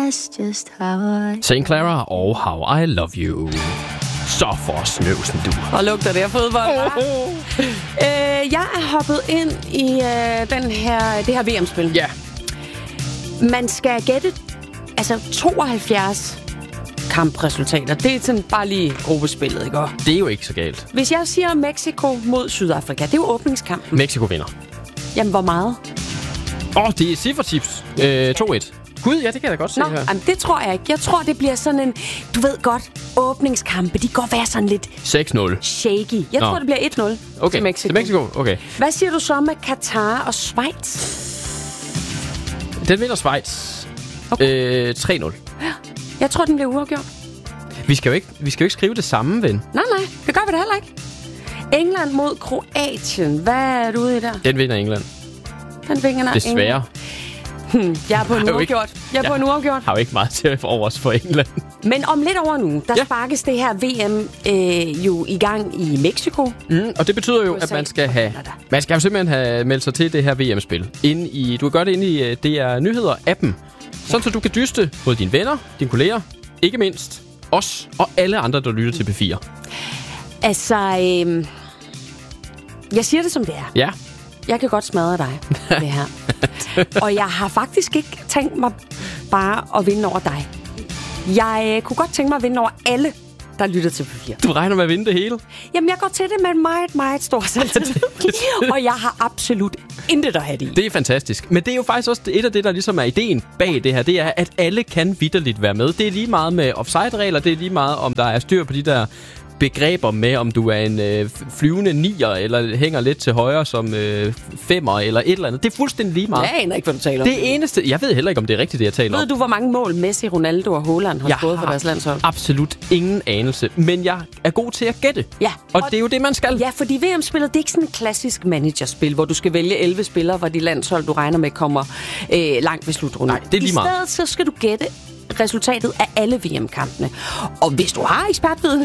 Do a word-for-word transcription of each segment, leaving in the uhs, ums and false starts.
that's just how I... Saint Clara og How I Love You. Så for snøvsen, du. Og lugter det af fodbold, hva'? øh, jeg er hoppet ind i øh, den her, det her V M-spil. Ja. Man skal gætte altså tooghalvfjerds kampresultater. Det er sådan bare lige gruppespillet, ikke? Det er jo ikke så galt. Hvis jeg siger Mexico mod Sydafrika, det er jo åbningskampen. Mexico vinder. Jamen, hvor meget? Åh, oh, det er ciffertips. Øh, to et. Gud, ja, det kan jeg da godt se Nå, her. jamen, det tror jeg ikke. Jeg tror, det bliver sådan en... Du ved godt, åbningskampe, de går være sådan lidt... seks nul. Shaky. Jeg Nå. tror, det bliver et nul Okay, til Mexico. til Mexico. Okay. Hvad siger du så med Katar og Schweiz? Den vinder Schweiz. Okay. Øh, tre nul. Jeg tror, den bliver uafgjort. Vi skal jo ikke, vi skal jo ikke skrive det samme, ven. Nej, nej. Det gør vi da heller ikke. England mod Kroatien. Hvad er du ude i der? Den vinder England. Den vinder Desværre. Hmm, jeg er på en Har jo uafgjort. Jeg er Ja. på en uafgjort. Har jo ikke meget til over os for England. Men om lidt over nu, der Ja. sparkes det her V M øh, jo i gang i Mexico. Mm, og det betyder jo, U S A at man skal og have... Canada. Man skal jo simpelthen have meldt sig til det her V M-spil. Inde i, du kan gøre det inde i D R Nyheder-appen. Sådan, så du kan dyste både dine venner, dine kolleger, ikke mindst os og alle andre, der lytter til P fire. Altså, øh, jeg siger det som det er. Ja. Jeg kan godt smadre dig, det her. Og jeg har faktisk ikke tænkt mig bare at vinde over dig. Jeg øh, kunne godt tænke mig at vinde over alle, der lytter til P fire. Du regner med at vinde det hele? Jamen, jeg går til det med en meget, meget stor selvtillid. Og jeg har absolut intet at have det i. Det er fantastisk. Men det er jo faktisk også et af det, der ligesom er ideen bag det her. Det er, at alle kan vitterligt være med. Det er lige meget med offside-regler. Det er lige meget, om der er styr på de der begreber med, om du er en øh, flyvende nier, eller hænger lidt til højre som øh, femmer, eller et eller andet. Det er fuldstændig lige meget. Jeg aner ikke, hvad du taler om. Det eneste... Jeg ved heller ikke, om det er rigtigt, det jeg taler om. Ved du, hvor mange mål Messi, Ronaldo og Haaland har Jeg skåret for har deres landshold? absolut ingen anelse. Men jeg er god til at gætte. Ja. Og, og det er jo det, man skal. Ja, fordi V M-spillet, det er ikke sådan et klassisk managerspil, hvor du skal vælge elleve spillere fra de landshold, du regner med kommer øh, langt ved slutrunden. Nej, det er lige I meget. stedet så skal du gætte resultatet af alle V M-kampene. Og hvis du har ekspertviden,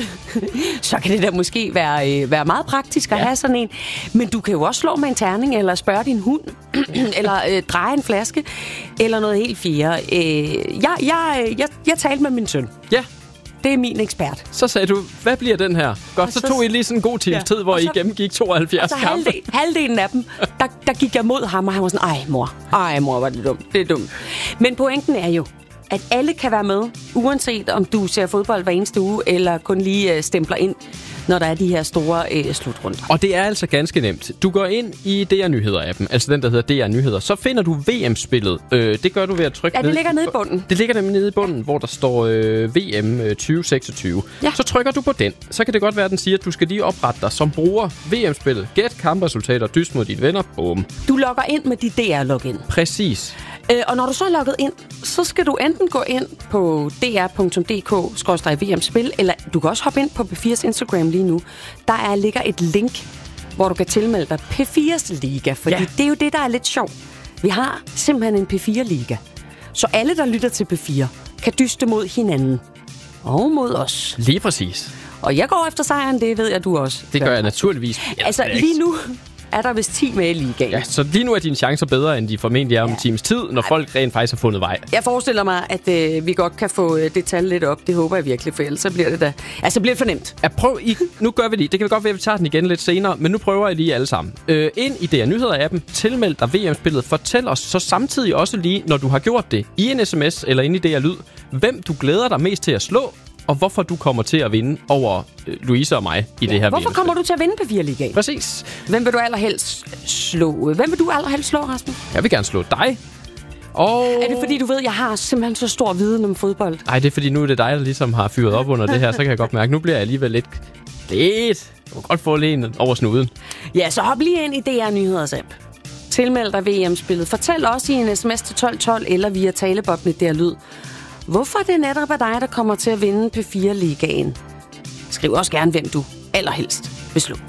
så kan det da måske være, øh, være meget praktisk at ja. have sådan en. Men du kan jo også slå med en terning, eller spørge din hund, eller øh, dreje en flaske, eller noget helt fjerde. Øh, jeg, jeg, jeg, jeg talte med min søn. Ja. Det er min ekspert. Så sagde du, hvad bliver den her? Godt, så, så- så tog I lige sådan en god times Ja. tid, hvor Og I så- gennemgik tooghalvfjerds Og så kampe. halvdelen, halvdelen af dem, der, der gik jeg mod ham, og han var sådan, ej mor, ej mor, var det dumt, det er dumt. Men pointen er jo, at alle kan være med, uanset om du ser fodbold hver eneste uge, eller kun lige øh, stempler ind, når der er de her store øh, slutrunder. Og det er altså ganske nemt. Du går ind i D R Nyheder-appen, altså den, der hedder D R Nyheder. Så finder du V M-spillet. Øh, det gør du ved at trykke Ja, det ned. ligger nede i bunden. Det ligger nemlig nede i bunden, hvor der står øh, V M øh, tyve seksogtyve. Ja. Så trykker du på den. Så kan det godt være, at den siger, at du skal lige oprette dig som bruger V M-spillet. Gæt kampresultater, dyst mod dine venner. Bum. Du logger ind med dit D R-login. Præcis. Øh, og når du så er logget ind, så skal du enten gå ind på d r punktum d k skråstreg v m spil, eller du kan også hoppe ind på P fires Instagram lige nu. Der er, ligger et link, hvor du kan tilmelde dig P fires Liga, fordi Ja. det er jo det, der er lidt sjovt. Vi har simpelthen en P fire Liga. Så alle, der lytter til P fire, kan dyste mod hinanden. Og mod os. Lige præcis. Og jeg går efter sejren, det ved jeg, du også. Det gør jeg naturligvis. Altså, lige nu er der vist ti med i ligaen. Ja, så lige nu er dine chancer bedre, end de formentlig er om en times tid, når folk rent faktisk har fundet vej. Jeg forestiller mig, at øh, vi godt kan få øh, det tal lidt op. Det håber jeg virkelig, for ellers så bliver det da... Altså, bliver det for nemt. Ja, prøv I, nu gør vi det. Det kan godt være, at vi tager den igen lidt senere, men nu prøver I lige alle sammen. Øh, ind i D R Nyheder-appen, tilmeld dig V M-spillet, fortæl os så samtidig også lige, når du har gjort det, i en sms eller inde i D R Lyd, hvem du glæder dig mest til at slå, og hvorfor du kommer til at vinde over øh, Louise og mig i ja, det her Hvorfor V M-spil. kommer du til at vinde P fire Ligaen? Præcis. Hvem vil du allerhelst slå? Hvem vil du allerhelst slå, Rasmus? Jeg vil gerne slå dig. Og... Er det fordi, du ved, jeg har simpelthen så stor viden om fodbold? Nej, det er fordi, nu er det dig, der ligesom har fyret op under det her, så kan jeg godt mærke, nu bliver jeg alligevel lidt... Lidt. Du kan godt få lægen over snuden. Ja, så hop lige ind i D R Nyheders app. Tilmeld dig V M-spillet. Fortæl også i en sms til tolv tolv eller via taleboblen D R Lyd. Hvorfor det netop er dig, der kommer til at vinde P fire Ligaen? Skriv også gerne, hvem du allerhelst vil slå.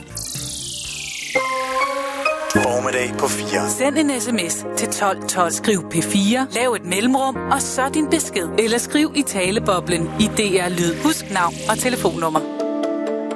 Formiddag på fire. Send en sms til tolv tolv. Skriv P fire, lav et mellemrum, og så din besked. Eller skriv i taleboblen i D R Lyd. Husk navn og telefonnummer.